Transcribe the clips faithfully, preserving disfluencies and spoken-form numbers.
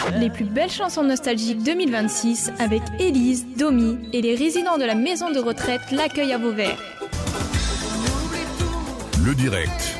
Les plus belles chansons nostalgiques deux mille vingt-six avec Élise, Domi et les résidents de la maison de retraite L'Accueil à Vauvert. Le direct.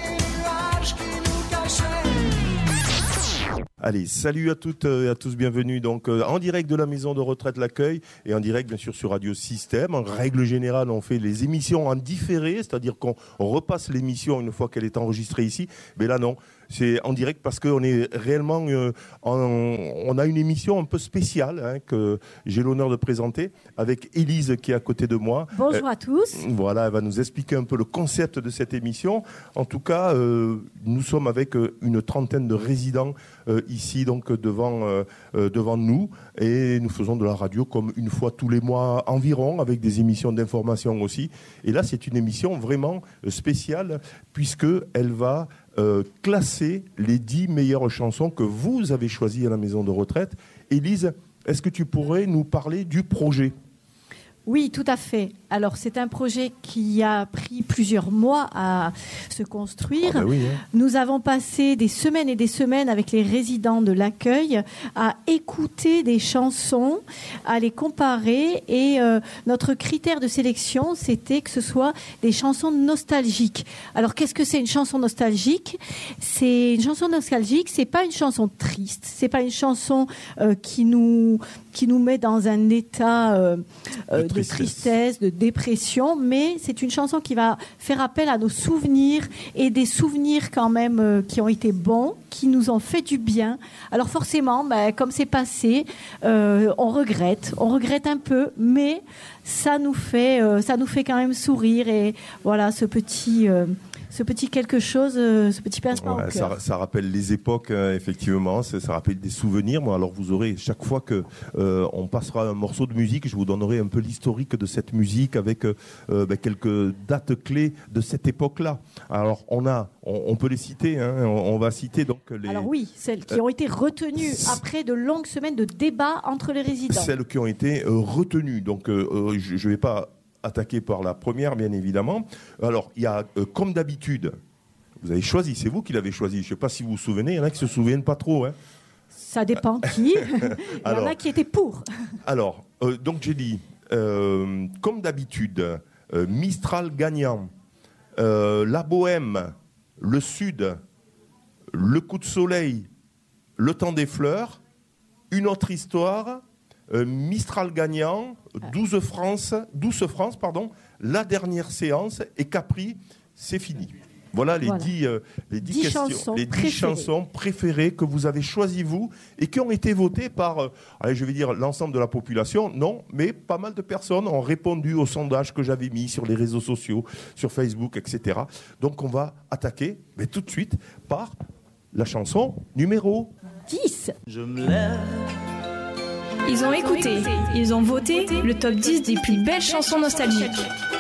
Allez, salut à toutes et à tous, bienvenue donc euh, en direct de la maison de retraite L'Accueil et en direct bien sûr sur Radio Système. En règle générale, on fait les émissions en différé, c'est-à-dire qu'on repasse l'émission une fois qu'elle est enregistrée ici. Mais là non, c'est en direct parce qu'on est réellement, euh, en, on a une émission un peu spéciale hein, que j'ai l'honneur de présenter avec Élise qui est à côté de moi. Bonjour euh, à tous. Voilà, elle va nous expliquer un peu le concept de cette émission. En tout cas, euh, nous sommes avec euh, une trentaine de résidents euh, ici donc devant euh, euh, devant nous et nous faisons de la radio comme une fois tous les mois environ avec des émissions d'information aussi. Et là, c'est une émission vraiment spéciale puisque elle va euh, classer les dix meilleures chansons que vous avez choisies à la maison de retraite. Élise, est-ce que tu pourrais nous parler du projet ? Oui, tout à fait. Alors, c'est un projet qui a pris plusieurs mois à se construire. Ah ben oui, hein. Nous avons passé des semaines et des semaines avec les résidents de l'accueil à écouter des chansons, à les comparer. Et euh, notre critère de sélection, c'était que ce soit des chansons nostalgiques. Alors, qu'est-ce que c'est une chanson nostalgique ? C'est une chanson nostalgique, c'est pas une chanson triste, c'est pas une chanson euh, qui nous qui nous met dans un état euh, euh, de, tristesse. de tristesse, de dépression, mais c'est une chanson qui va faire appel à nos souvenirs et des souvenirs quand même euh, qui ont été bons, qui nous ont fait du bien. Alors forcément, bah, comme c'est passé, euh, on regrette, on regrette un peu, mais ça nous fait, euh, ça nous fait quand même sourire et voilà ce petit. Euh, Ce petit quelque chose, euh, ce petit pincement ouais, au cœur. Ça, ça rappelle les époques, hein, effectivement. Ça, ça rappelle des souvenirs. Moi, alors vous aurez chaque fois que euh, on passera un morceau de musique, je vous donnerai un peu l'historique de cette musique avec euh, ben, quelques dates clés de cette époque-là. Alors on a, on, on peut les citer. Hein, on, on va citer donc les. Alors oui, celles qui ont été retenues euh, après de longues semaines de débats entre les résidents. Celles qui ont été euh, retenues. Donc euh, je ne vais pas attaqué par la première, bien évidemment. Alors, il y a, euh, comme d'habitude, vous avez choisi, c'est vous qui l'avez choisi. Je ne sais pas si vous vous souvenez, il y en a qui ne se souviennent pas trop. Hein. Ça dépend qui. Il y alors, en a qui étaient pour. Alors, euh, donc j'ai dit, euh, comme d'habitude, euh, Mistral gagnant, euh, La Bohème, Le Sud, Le Coup de Soleil, Le Temps des Fleurs, Une autre histoire, Euh, Mistral gagnant, douze France, douze France, pardon, La dernière séance et Capri, c'est fini. Voilà les voilà. dix, euh, les dix, dix questions, chansons les dix préférées. chansons préférées que vous avez choisies vous et qui ont été votées par, euh, allez, je vais dire l'ensemble de la population, non, mais pas mal de personnes ont répondu au sondage que j'avais mis sur les réseaux sociaux, sur Facebook, et cetera. Donc on va attaquer, mais tout de suite par la chanson numéro dix. Je me lève. Ils ont écouté, ils ont voté le top dix des plus belles chansons nostalgiques.